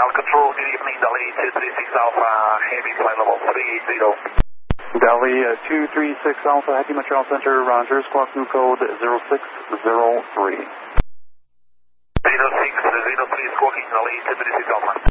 Ground control, good evening, Delhi 236 Alpha, heavy flight level 380. Delhi 236 Alpha, Happy Montreal Center, Roger, squawk new code 0603. 0603, squawking Delhi 236 Alpha.